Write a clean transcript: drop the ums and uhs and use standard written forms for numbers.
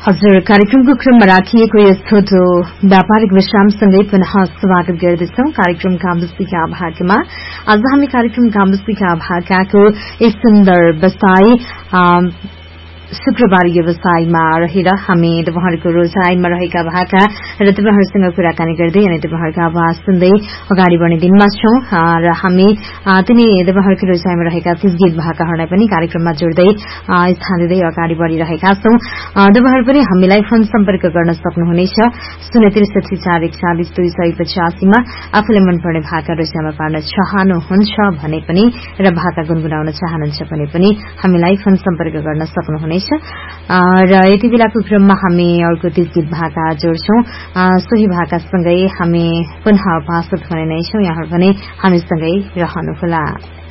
हजुर, कार्यक्रमको क्रममा राखिएको यस छोटो व्यापारिक विश्रामसँगै पुनः स्वागत गर्दछौं कार्यक्रम कामबस्तीका भागमा। आज हामी कार्यक्रम कामबस्तीका भागको एक सुन्दर व्यवसाय शुक्रबार व्यवसायमा रहेर हामी तपाईहरुको रोजाइमा रहेका भाका र तपाईहरुसँग कुराकानी गर्दै अनि तपाईहरुको आवाज सुन्दै अगाडि बढ्ने दिनमा छौं र हामी तिनी तपाईहरुको रोजाइमा रहेका तीज गीत भाकाहरुलाई पनि कार्यक्रममा जोड्दै स्थान दिँदै अगाडि बढिरहेका छौं। तपाईहरु पनि हामीलाई फोन सम्पर्क गर्न सक्नुहुनेछ 06341402285 मा आफूले मनपर्ने भाका रोजाइमा पार्न चाहनुहुन्छ भने पनि र भाका गुनगुनाउन चाहनुहुन्छ भने पनि हामीलाई फोन सम्पर्क गर्न सक्नुहुनेछ र यति बेलाको क्रममा हामी अर्को तीज गीत भाका जोड्छौं। सोही भाकासँगै हामी पुनः उपस्थित हुने नै छौं। यहाँहरु पनि हामीसँगै रहनुहोला।